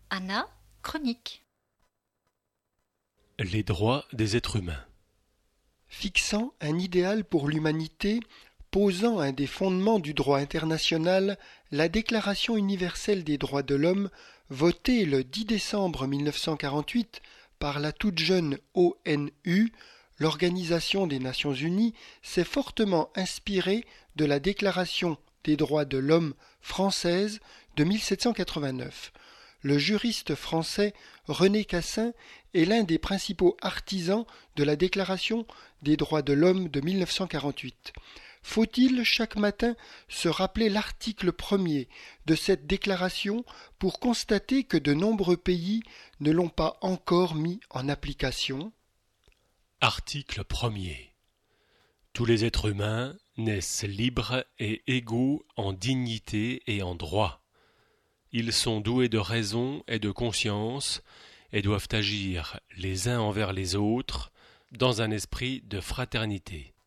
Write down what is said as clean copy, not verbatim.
Anna, chronique. Les droits des êtres humains. Fixant un idéal pour l'humanité, posant un des fondements du droit international, la Déclaration universelle des droits de l'homme, votée le 10 décembre 1948 par la toute jeune ONU, l'Organisation des Nations Unies, s'est fortement inspirée de la Déclaration des droits de l'homme française de 1789. Le juriste français René Cassin est l'un des principaux artisans de la Déclaration des droits de l'homme de 1948. Faut-il chaque matin se rappeler l'article 1er de cette déclaration pour constater que de nombreux pays ne l'ont pas encore mis en application ? Article 1er. Tous les êtres humains naissent libres et égaux en dignité et en droit. Ils sont doués de raison et de conscience et doivent agir les uns envers les autres dans un esprit de fraternité.